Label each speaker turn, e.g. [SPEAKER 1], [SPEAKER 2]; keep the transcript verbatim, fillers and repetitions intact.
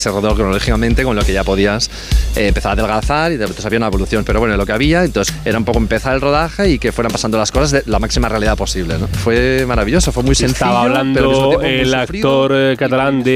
[SPEAKER 1] se rodó cronológicamente, con lo que ya podías eh, empezar a adelgazar y entonces había una evolución, pero bueno, lo que había, entonces era un poco empezar el rodaje y que fueran pasando las cosas de la máxima realidad posible, ¿no? Fue maravilloso, fue muy sencillo.
[SPEAKER 2] Estaba hablando
[SPEAKER 1] pero al mismo tiempo muy
[SPEAKER 2] el
[SPEAKER 1] sufrido.
[SPEAKER 2] actor catalán de